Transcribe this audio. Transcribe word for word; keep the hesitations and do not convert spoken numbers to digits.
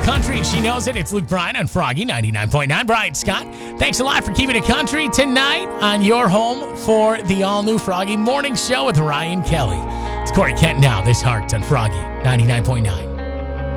country, and she knows it. It's Luke Bryan on Froggy ninety-nine point nine. Brian Scott, thanks a lot for keeping it country tonight on your home for the all-new Froggy Morning Show with Ryan Kelly. It's Corey Kent now. This Heart on Froggy ninety-nine point nine.